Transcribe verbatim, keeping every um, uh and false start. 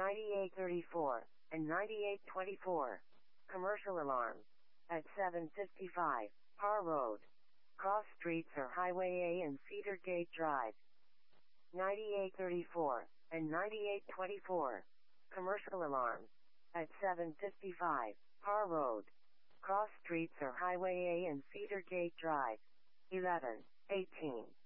ninety-eight thirty-four, and ninety-eight twenty-four. Commercial alarm. At seven fifty-five, Parr Road. Cross streets are Highway A and Cedar Gate Drive. ninety-eight thirty-four, and ninety-eight twenty-four. Commercial alarm. At seven fifty-five, Parr Road. Cross streets are Highway A and Cedar Gate Drive. eleven eighteen.